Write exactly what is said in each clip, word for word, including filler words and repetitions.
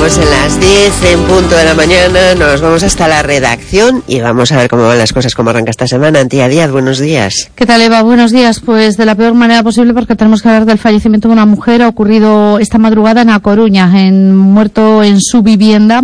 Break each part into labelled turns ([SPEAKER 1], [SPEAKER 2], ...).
[SPEAKER 1] Estamos en las diez en punto de la mañana, nos vamos hasta la redacción y vamos a ver cómo van las cosas, cómo arranca esta semana. Antía Díaz, buenos días.
[SPEAKER 2] ¿Qué tal, Eva? Buenos días. Pues de la peor manera posible, porque tenemos que hablar del fallecimiento de una mujer ocurrido esta madrugada en A Coruña, en, muerto en su vivienda,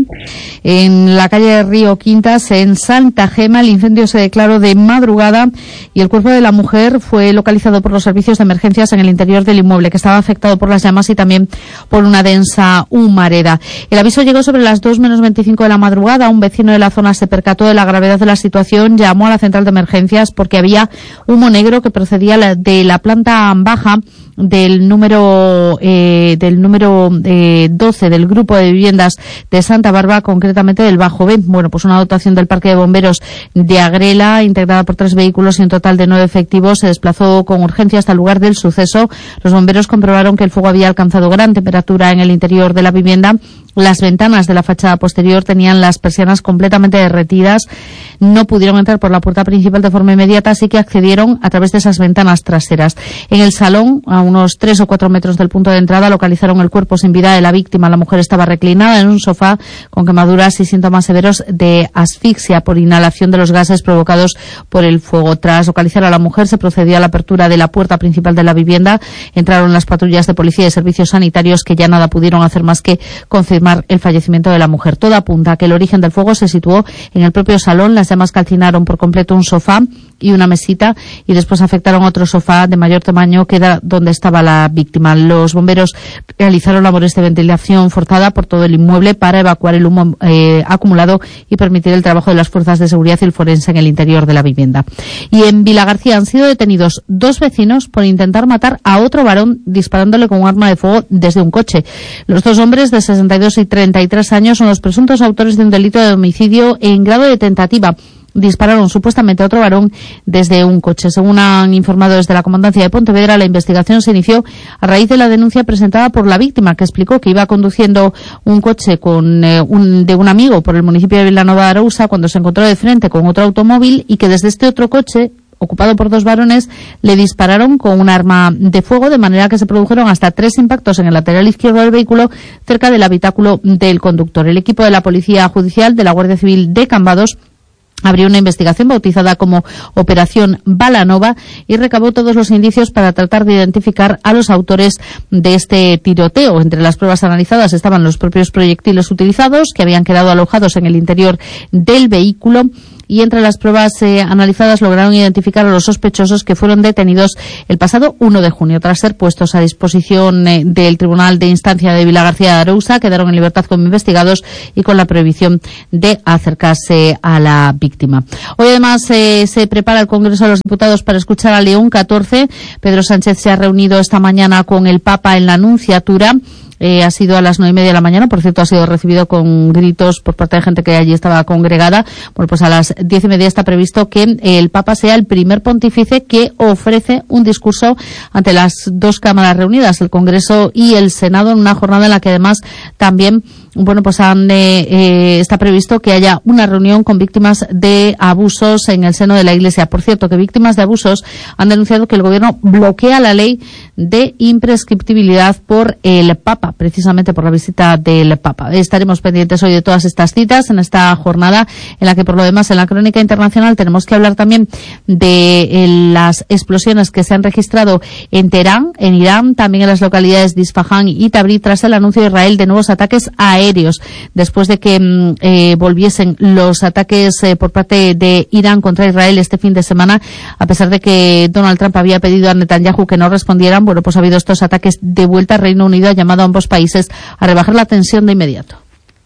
[SPEAKER 2] en la calle de Río Quintas, en Santa Gema. El incendio se declaró de madrugada y el cuerpo de la mujer fue localizado por los servicios de emergencias en el interior del inmueble, que estaba afectado por las llamas y también por una densa humareda. El aviso llegó sobre las dos menos veinticinco de la madrugada. Un vecino de la zona se percató de la gravedad de la situación, llamó a la central de emergencias porque había humo negro que procedía de la planta baja del número eh, del número eh, doce del grupo de viviendas de Santa Bárbara, concretamente del Bajo B. Bueno, pues una dotación del Parque de Bomberos de Agrela, integrada por tres vehículos y un total de nueve efectivos, se desplazó con urgencia hasta el lugar del suceso. Los bomberos comprobaron que el fuego había alcanzado gran temperatura en el interior de la vivienda. Las ventanas de la fachada posterior tenían las persianas completamente derretidas. No pudieron entrar por la puerta principal de forma inmediata, así que accedieron a través de esas ventanas traseras. En el salón, a unos tres o cuatro metros del punto de entrada, localizaron el cuerpo sin vida de la víctima. La mujer estaba reclinada en un sofá con quemaduras y síntomas severos de asfixia por inhalación de los gases provocados por el fuego. Tras localizar a la mujer, se procedió a la apertura de la puerta principal de la vivienda. Entraron las patrullas de policía y servicios sanitarios, que ya nada pudieron hacer más que confirmar el fallecimiento de la mujer. Todo apunta a que el origen del fuego se situó en el propio salón. Las llamas calcinaron por completo un sofá y una mesita y después afectaron otro sofá de mayor tamaño, que era donde estaba la víctima. Los bomberos realizaron labores de ventilación forzada por todo el inmueble para evacuar el humo eh, acumulado y permitir el trabajo de las fuerzas de seguridad y el forense en el interior de la vivienda. Y en Vilagarcía han sido detenidos dos vecinos por intentar matar a otro varón disparándole con un arma de fuego desde un coche. Los dos hombres de sesenta y dos y treinta y tres años son los presuntos autores de un delito de homicidio en grado de tentativa. Dispararon supuestamente a otro varón desde un coche. Según han informado desde la Comandancia de Pontevedra, la investigación se inició a raíz de la denuncia presentada por la víctima, que explicó que iba conduciendo un coche con eh, un, de un amigo por el municipio de Vilanova de Arousa cuando se encontró de frente con otro automóvil y que desde este otro coche, ocupado por dos varones, le dispararon con un arma de fuego, de manera que se produjeron hasta tres impactos en el lateral izquierdo del vehículo, cerca del habitáculo del conductor. El equipo de la Policía Judicial de la Guardia Civil de Cambados abrió una investigación bautizada como Operación Balanova y recabó todos los indicios para tratar de identificar a los autores de este tiroteo. Entre las pruebas analizadas estaban los propios proyectiles utilizados, que habían quedado alojados en el interior del vehículo, y entre las pruebas eh, analizadas lograron identificar a los sospechosos, que fueron detenidos el pasado uno de junio. Tras ser puestos a disposición eh, del Tribunal de Instancia de Vilagarcía de Arousa, quedaron en libertad como investigados y con la prohibición de acercarse a la víctima. Hoy además eh, se prepara el Congreso de los Diputados para escuchar a León catorce. Pedro Sánchez se ha reunido esta mañana con el Papa en la Nunciatura. Eh, ha sido a las nueve y media de la mañana. Por cierto, ha sido recibido con gritos por parte de gente que allí estaba congregada. Bueno, pues a las diez y media está previsto que eh, el Papa sea el primer pontífice que ofrece un discurso ante las dos cámaras reunidas, el Congreso y el Senado, en una jornada en la que además también, bueno, pues han, eh, eh, está previsto que haya una reunión con víctimas de abusos en el seno de la Iglesia. Por cierto, que víctimas de abusos han denunciado que el Gobierno bloquea la ley de imprescriptibilidad por el Papa, precisamente por la visita del Papa. Estaremos pendientes hoy de todas estas citas en esta jornada, en la que, por lo demás, en la crónica internacional tenemos que hablar también de eh, las explosiones que se han registrado en Teherán, en Irán, también en las localidades de Isfahán y Tabrí, tras el anuncio de Israel de nuevos ataques aéreos, después de que eh, volviesen los ataques eh, por parte de Irán contra Israel este fin de semana, a pesar de que Donald Trump había pedido a Netanyahu que no respondieran. Bueno, pues ha habido estos ataques de vuelta. Reino Unido ha llamado a ambos países a rebajar la tensión de inmediato.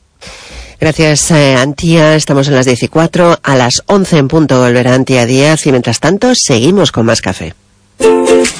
[SPEAKER 1] Gracias, eh, Antía. Estamos en las diez y cuatro. A las once en punto volverá Antía Díaz y mientras tanto seguimos con más café.